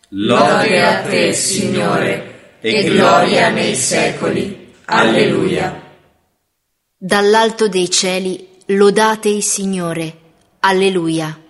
Lode a te, Signore, e gloria nei secoli. Alleluia. Dall'alto dei cieli lodate il Signore. Alleluia.